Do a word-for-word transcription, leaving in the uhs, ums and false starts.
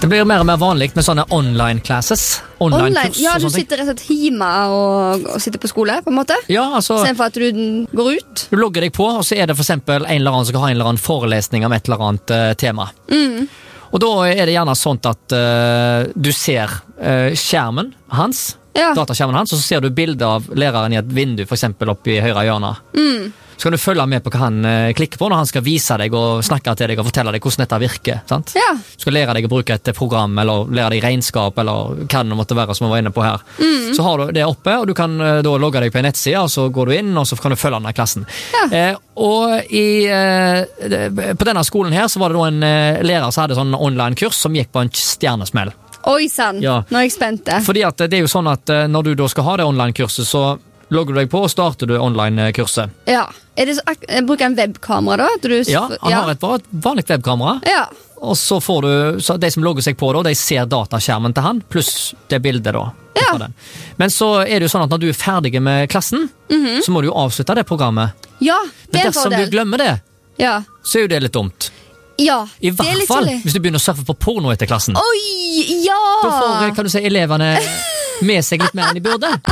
Det blir mer og mer vanlig med sånne online classes. Online, Online, kurs ja, og du sånne ting. sitter rett og slett hjemme og, og sitter på skole, på en måte. Ja, altså, Sen for at du går ut. du logger deg på, og så er det for eksempel en eller annen som skal ha en eller annen forelesning om et eller annet eh, tema. Mm. Og da er det gjerne sånn at eh, du ser eh, skjermen hans, Ja. dataskjermen hans, og så ser du bilder av læreren i et vindu, for eksempel oppe i høyre hjørne. Mm. Så kan du følge med på hva han eh, klikker på når han skal vise deg og snakke til deg og fortelle deg hvordan dette virker. Sant? Ja. Du skal lære deg å bruke et program, eller lære deg regnskap, eller hva det måtte være som vi var inne på her. Mm. Så har du det oppe, og du kan eh, da logge deg på en nettside, og så går du inn, og så kan du følge denne klassen. Ja. Eh, og i, eh, det- på denne skolen her så var det da en eh, lærer som hadde sånn online-kurs som gikk på en stjernesmell. Oi, sann. Ja. Nå er jeg spent. Fordi at det er jo sånn at eh, når du da skal ha det online-kurset, så logger du deg på og starter du online-kurset. Ja. Er det så, ak- jeg bruker en webkamera da? At du, Ja, han har et bare et vanlig webkamera, Ja. og så får du, så de som logger seg på da, de ser dataskjermen til han, pluss det bildet da. Ja. fra den. Men så er det jo sånn at når du er ferdig med klassen, så må du jo avslutte det programmet. Ja, det Men er en dersom du fordel. glemmer det, Ja. så er jo det litt dumt. Ja, I det er hvert litt fall kjedelig. hvis du begynner å surfe på porno etter klassen. Oi, ja! Da får, kan du si, elevene med seg litt mer enn de burde.